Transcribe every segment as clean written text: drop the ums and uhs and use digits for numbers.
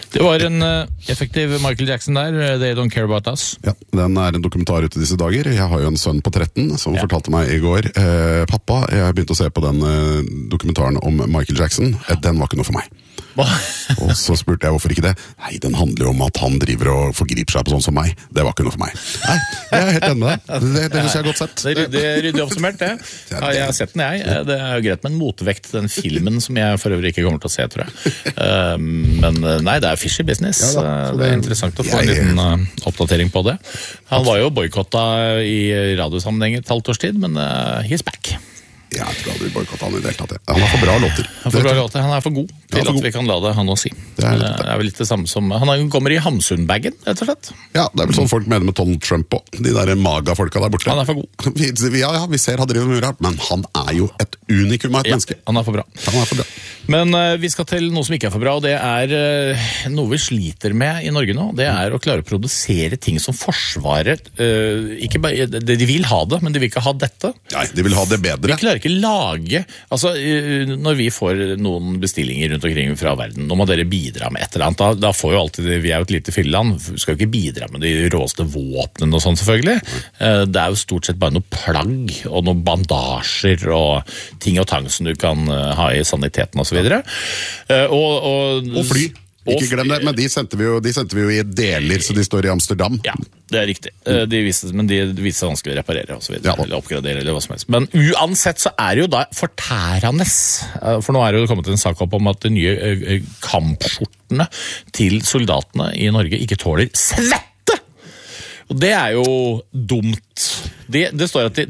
Det var en effektiv Michael Jackson der, They Don't Care About Us. Ja, den en dokumentar ute disse dager. Jeg har jo en sønn på 13 som fortalte meg i går, pappa, jeg begynte å se på den dokumentaren om Michael Jackson, den var ikke noe for meg. Og så spurte jeg hvorfor ikke det. Nei, den handler jo om at han driver og forgriper seg på sånn som meg. Det var ikke noe for meg. Nei, jeg er helt enig med deg. Det synes jeg er godt sett. Det er ryddig oppsummert, det. Ja, jeg har sett den, jeg. Det er jo greit med en motvekt, den filmen som jeg for øvrig ikke kommer til å se, tror jeg. Men nei, det er fishy business. Ja, det er interessant å få en liten oppdatering på det. Han var jo boykottet i radiosammenheng et halvt års tid, men he's back. Ja, jeg tror aldri boykottet han i det hele tatt. Han har for bra låter. Han er for god til at vi kan la det han å si. Det er vel litt det samme som... Han kommer i Hamsun-bagen, rett og slett. Ja, det er vel sånn folk mener med Donald Trump også. De der maga-folka der borte. Han er for god. Ja, vi ser han driver med rart, men han er jo et unikum av et menneske. Han er for bra. Han er for bra. Men vi skal til noe som ikke er for bra, og det er noe vi sliter med i Norge nå. Det er å klare å produsere ting som Forsvaret ikke bare... De vil ha det, men de vil ikke ha dette. Nei, de vil ha det bedre. Vi klarer ikke lage, altså når vi får noen bestillinger rundt omkring fra verden, nå må dere bidra med et eller annet, da får jo alltid, vi er jo et lite fylleland, vi skal jo ikke bidra med de råeste våpnene og sånn selvfølgelig, det er jo stort sett bare noe plagg og noen bandasjer og ting og tang som du kan ha i saniteten og så videre. Og fly. Ikke glem det, men de sendte vi jo i deler, så de står i Amsterdam. Ja, det er riktig. Men de viser seg vanskelig å reparere og så videre, eller oppgradere eller hva som helst. Men uansett så er det jo da fortærende, for nå er det jo kommet en sak opp om at de nye kampskjortene til soldatene i Norge ikke tåler svette! Og det er jo dumt. Det står at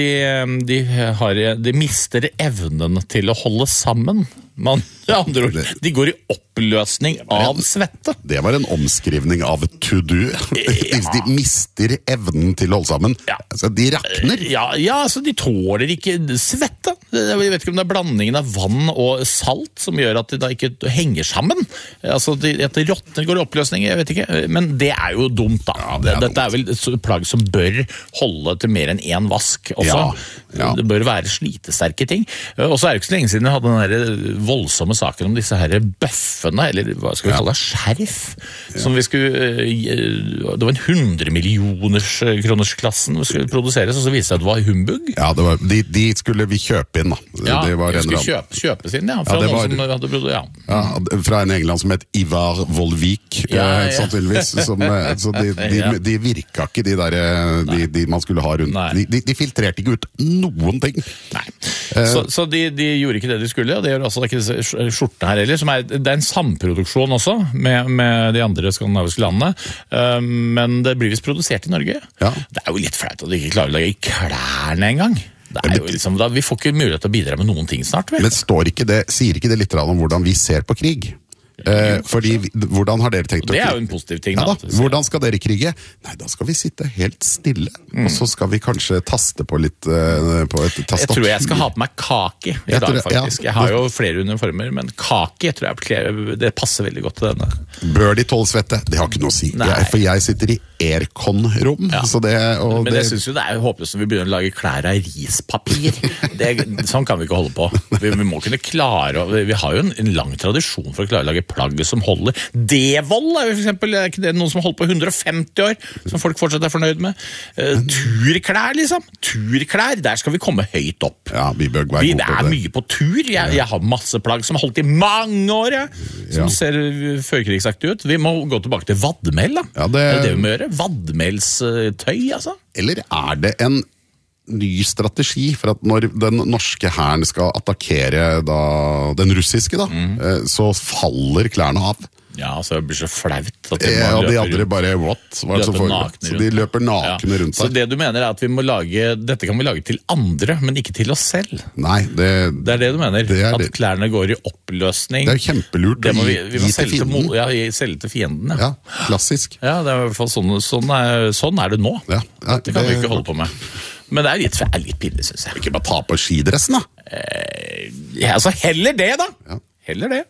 de mister evnen til å holde sammen. Andre ord, de går i oppløsning av svette. Det var en omskrivning av to do. De mister evnen til å holde sammen. Altså, de rakner. Ja, altså de tåler ikke svette. Jeg vet ikke om det er blandingen av vann og salt som gjør at de da ikke henger sammen. Altså, at det råtner, går i oppløsning, jeg vet ikke. Men det er jo dumt da. Dette er vel et plagg som bør holde til mer enn en vask også. Det bør være slitesterke ting. Og så er det ikke så lenge siden vi hadde den der voldsomme saken om disse her bøffene, eller hva skal vi kalle det, skjerf, som vi skulle, det var en 100 millioners kronersklassen vi skulle produseres, og så viste det at det var humbug. Ja, det var, de skulle vi kjøpe inn da. Ja, de skulle kjøpes inn, fra noen som hadde produsert, fra en England som het Ivar Volvik, sannsynligvis, så de virka ikke, de man skulle ha rundt. De filtrerte ikke ut noen ting. Nei, så de gjorde ikke det de skulle, og det gjør altså ikke skjortene her heller, det er en samproduksjon også med de andre skandinaviske landene, men det blir visst produsert i Norge. Det er jo litt flaut at de ikke klarer å lage klærne engang. Det er jo liksom, vi får ikke mulighet til å bidra med noen ting snart, vel? Men sier ikke det litt om hvordan vi ser på krig? Fordi, hvordan har dere tenkt å krige? Det er jo en positiv ting. Hvordan skal dere krige? Nei, da skal vi sitte helt stille, og så skal vi kanskje taste på litt på et tastatur. Jeg tror jeg skal ha på meg kake i dag, faktisk. Jeg har jo flere uniformer, men kake tror jeg det passer veldig godt til denne. Bør de tåle svette? Det har ikke noe å si. For jeg sitter i aircon-rom. Men jeg synes jo det er håpløst når vi begynner å lage klær av rispapir. Sånn kan vi ikke holde på. Vi må kunne klare, vi har jo en lang tradisjon for å klare å lage plagget som holder. Devold er jo for eksempel, er ikke det noen som har holdt på 150 år, som folk fortsatt er fornøyd med? Turklær, liksom. Turklær, der skal vi komme høyt opp. Ja, vi bør være gode på det. Det er mye på tur. Jeg har masse plagg som har holdt i mange år, som ser førkrigsaktig ut. Vi må gå tilbake til vadmel, da. Det er det vi må gjøre. Vadmelstøy, altså. Eller er det en ny strategi for at når den norske hæren skal attakkere den russiske, så faller klærne av? Ja, så det blir så flaut. Og de andre bare, så de løper nakne rundt Så det du mener er at dette kan vi lage til andre, men ikke til oss selv? Nei, det er det du mener, at klærne går i oppløsning. Det er jo kjempelurt å vi må selge til fienden. Ja, klassisk. Ja, det er i hvert fall sånn er det nå. Det kan vi ikke holde på med. Men det er litt pinlig, synes jeg. Ikke bare ta på skidressen, da? Altså, heller det, da. Heller det.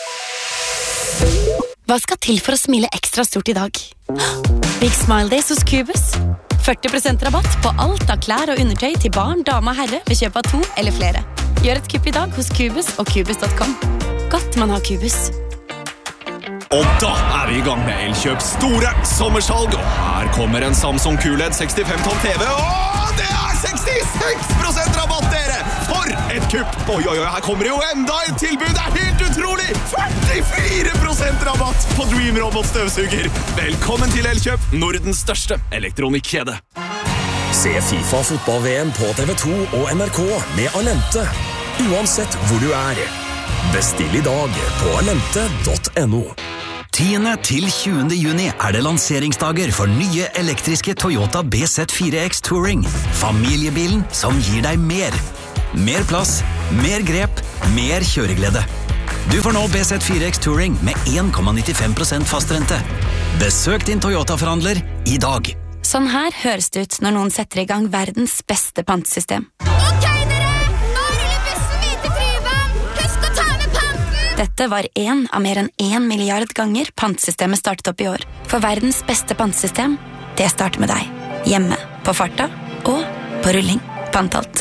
Hva skal til for å smile ekstra stort i dag? Big Smile Days hos Cubus. 40% rabatt på alt av klær og undertøy til barn, dame og herre ved kjøp av 2 eller flere. Gjør et kupp i dag hos Cubus og Cubus.com. Godt man har Cubus. Og da vi I gang med Elkjøps store sommersalg. Og her kommer en Samsung QLED 65 tom TV. Og det 66% rabatt, dere! For et kupp! Oi, her kommer det jo enda et tilbud. Det helt utrolig! 44% rabatt på Dream Robot støvsuger. Velkommen til Elkjøp, Nordens største elektronikkjede. Se FIFA fotball-VM på TV2 og NRK med Alente. Uansett hvor du Bestill I dag på alente.no. 10. til 20. juni det lanseringsdager for nye elektriske Toyota BZ4X Touring. Familiebilen som gir deg mer. Mer plass, mer grep, mer kjøreglede. Du får nå BZ4X Touring med 1,95% fastrente. Besøk din Toyota-forhandler I dag. Sånn her høres det ut når noen setter I gang verdens beste pantesystem. Ok, dere! Nå ruller bussen videre til Tryvann! Husk å ta med panten! Dette var en av mer enn 1 milliard ganger pantsystemet startet opp I år. For verdens beste pantesystem, det starter med deg. Hjemme, på farta og på rulling. Pantalt.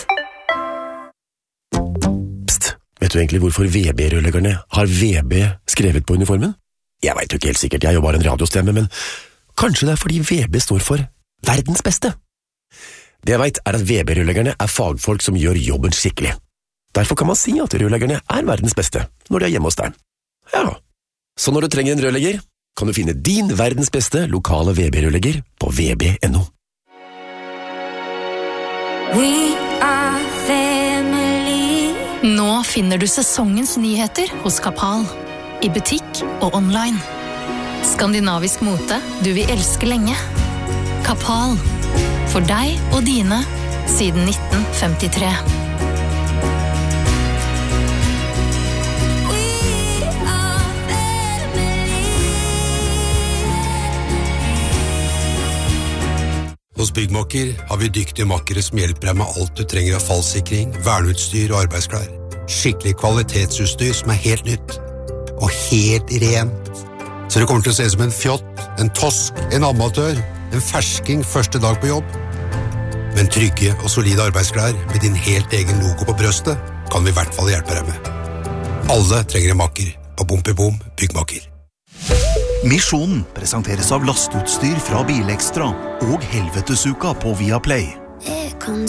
Psst, vet du egentlig hvorfor VB-rørleggerne har VB skrevet på uniformen? Jeg vet jo ikke helt sikkert, jeg jo bare en radiostemme, men kanskje det fordi VB står for verdens beste. Det jeg vet at VB-rørleggerne fagfolk som gjør jobben skikkelig. Derfor kan man si at rørleggerne verdens beste når de hjemme hos deg. Ja, så når du trenger en rørlegger, kan du finne din verdens beste lokale VB-rørlegger på vb.no. We are family. Nå finner du sesongens nyheter hos Kapal. I butikk og online. Skandinavisk mote du vil elske lenge. Kapal. For deg og dine siden 1953. Hos Byggmakker har vi dyktige makkere som hjelper deg med alt du trenger av fallsikring, verneutstyr og arbeidsklær. Skikkelig kvalitetsutstyr som helt nytt. Og helt rent. Så det kommer til å se som en fjott, en tosk, en amatør, en fersking første dag på jobb. Men trygge og solide arbeidsklær med din helt egen logo på brøstet kan vi I hvert fall hjelpe deg med. Alle trenger en makker på Bompibom Byggmakker. Misjonen presenteres av lastutstyr fra Bilekstra og Helvetesuka på Viaplay.